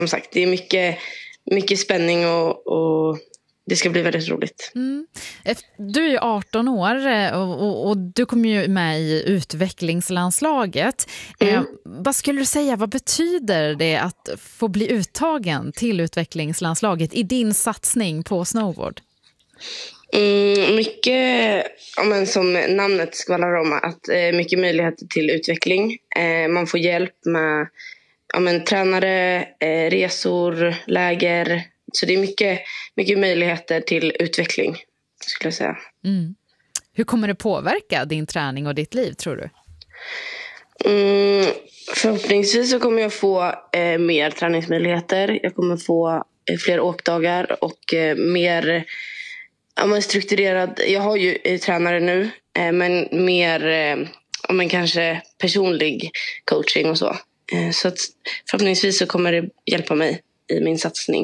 som sagt, det är mycket spänning och det ska bli väldigt roligt. Du är ju 18 år och du kommer ju med i utvecklingslandslaget. Vad skulle du säga, vad betyder det att få bli uttagen till utvecklingslandslaget i din satsning på snowboard? Mycket, som namnet skvallrar om, att mycket möjligheter till utveckling. Man får hjälp med tränare, resor, läger. Så det är mycket möjligheter till utveckling, skulle jag säga. Hur kommer det påverka din träning och ditt liv, tror du? Förhoppningsvis så kommer jag få mer träningsmöjligheter. Jag kommer få fler åkdagar och mer strukturerad. Jag har ju tränare nu, men mer kanske personlig coaching och så. Så att förhoppningsvis så kommer det hjälpa mig i min satsning.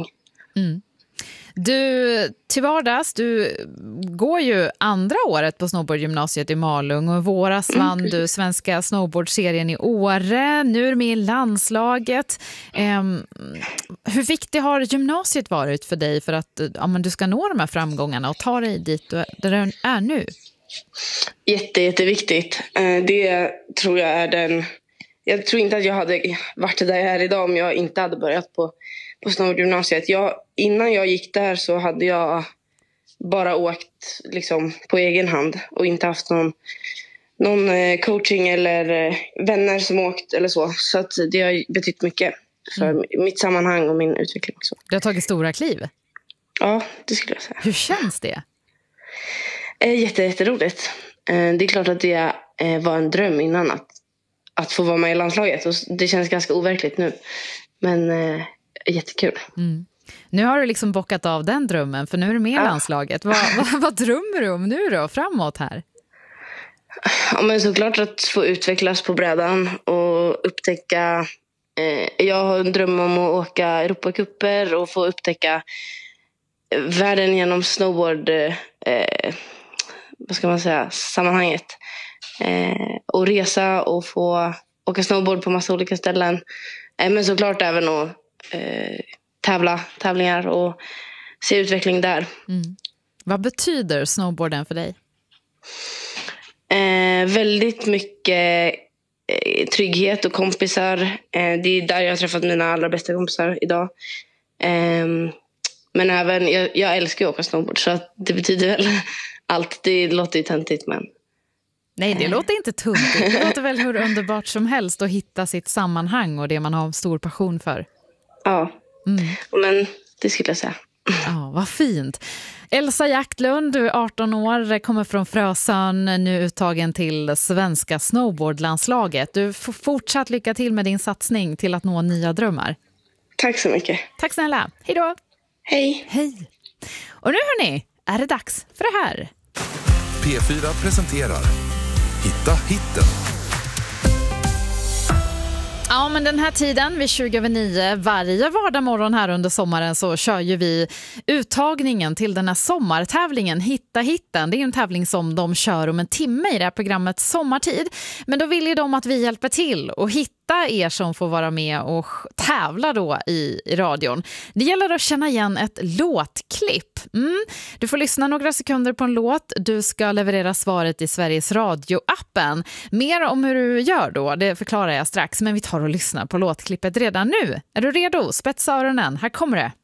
Du, till vardags, du går ju andra året på snowboardgymnasiet i Malung och i våras vann du svenska snowboardserien i Åre. Nu är du med i landslaget. Hur viktigt har gymnasiet varit för dig för att du ska nå de här framgångarna och ta dig dit där du är nu? Jätteviktigt. Det tror jag är jag tror inte att jag hade varit där jag är idag om jag inte hade börjat på snowboardgymnasiet. Innan jag gick där så hade jag bara åkt liksom på egen hand och inte haft någon coaching eller vänner som åkt eller så. Så att det har betytt mycket för mitt sammanhang och min utveckling också. Du har tagit stora kliv? Ja, det skulle jag säga. Hur känns det? Jätteroligt. Det är klart att det var en dröm innan att få vara med i landslaget. Och det känns ganska overkligt nu. Men jättekul. Nu har du liksom bockat av den drömmen, för nu är du med i landslaget. Vad drömmer du om nu då, framåt här? Ja, men såklart att få utvecklas på brädan och upptäcka. Jag har en dröm om att åka Europacuper och få upptäcka världen genom snowboard. Vad ska man säga? Sammanhanget. Och resa och få åka snowboard på massa olika ställen. Men såklart även att tävlingar och se utveckling där. Vad betyder snowboarden för dig? Väldigt mycket trygghet och kompisar. Det är där jag har träffat mina allra bästa kompisar idag. Men även, jag älskar att åka snowboard, så att det betyder väl allt. Det låter ju töntigt, men... Nej, det låter inte tuntigt. Det låter väl hur underbart som helst att hitta sitt sammanhang och det man har stor passion för. Ja, men det skulle jag säga. Ja, vad fint. Elsa Jaktlund, du är 18 år, kommer från Frösön, nu uttagen till svenska snowboardlandslaget. Du får fortsatt lycka till med din satsning till att nå nya drömmar. Tack så mycket. Tack snälla. Hej då. Hej. Hej. Och nu hörni, är det dags för det här. P4 presenterar Hitta hitten. Ja, men den här tiden vid 20:09 varje vardagsmorgon här under sommaren så kör ju vi uttagningen till den här sommartävlingen Hitta hitten. Det är en tävling som de kör om en timme i det här programmet Sommartid. Men då vill ju de att vi hjälper till och hitta er som får vara med och tävla då i radion. Det gäller att känna igen ett låtklipp. Du får lyssna några sekunder på en låt. Du ska leverera svaret i Sveriges Radio-appen. Mer om hur du gör då, det förklarar jag strax. Men vi tar och lyssnar på låtklippet redan nu. Är du redo? Spetsa öronen. Här kommer det.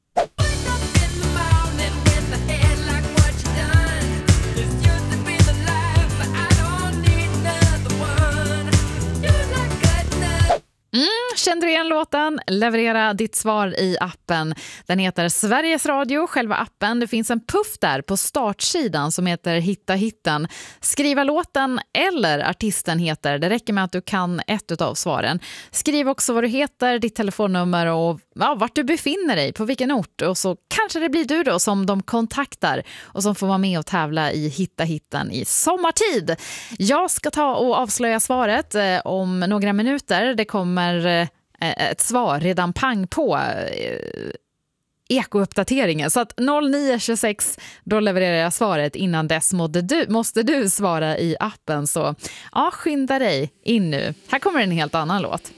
Känner du igen låten? Leverera ditt svar i appen. Den heter Sveriges Radio, själva appen. Det finns en puff där på startsidan som heter Hitta hitten. Skriva låten eller artisten heter. Det räcker med att du kan ett av svaren. Skriv också vad du heter, ditt telefonnummer och vart du befinner dig, på vilken ort. Och så kanske det blir du då som de kontaktar och som får vara med och tävla i Hitta hitten i sommartid. Jag ska ta och avslöja svaret om några minuter. Det kommer ett svar redan pang på ekouppdateringen. Så att 09:26 då levererar jag svaret. Innan dess måste du svara i appen. Så ja, skynda dig in nu. Här kommer en helt annan låt.